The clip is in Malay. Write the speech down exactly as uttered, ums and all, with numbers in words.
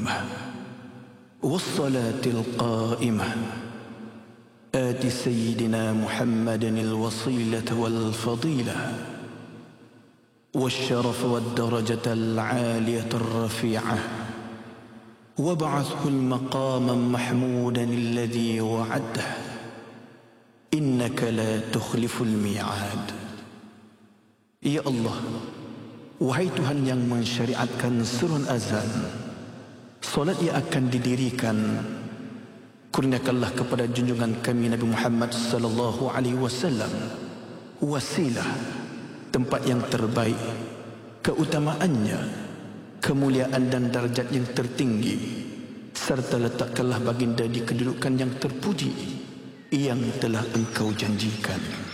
القيمة والصلاة القائمة آت سيدنا محمد الوصيلة والفضيلة والشرف والدرجة العالية الرفيعة وابعثه المقام محمودا الذي وعده إنك لا تخلف الميعاد. Ya Allah, wahai Tuhan yang mensyariatkan surun azan, solat yang akan didirikan, kurniakanlah kepada junjungan kami Nabi Muhammad sallallahu alaihi wasallam wasilah, tempat yang terbaik, keutamaannya, kemuliaan dan darjat yang tertinggi, serta letakkanlah baginda di kedudukan yang terpuji yang telah Engkau janjikan.